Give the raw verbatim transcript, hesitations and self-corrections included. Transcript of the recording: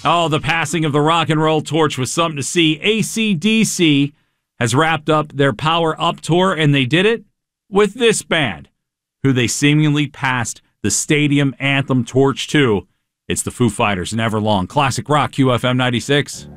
Oh, the passing of the rock and roll torch was something to see. A C D C has wrapped up their Power Up tour, and they did it with this band, who they seemingly passed the stadium anthem torch to. It's the Foo Fighters and Everlong. Classic Rock, Q F M ninety-six.